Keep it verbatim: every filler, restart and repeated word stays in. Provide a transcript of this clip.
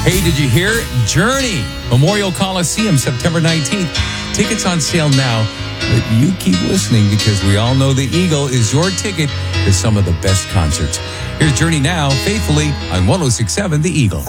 Hey, did you hear? Journey, Memorial Coliseum, September nineteenth. Tickets on sale now, but you keep listening because we all know the Eagle is your ticket to some of the best concerts. Here's Journey now, faithfully on one oh six point seven The Eagle.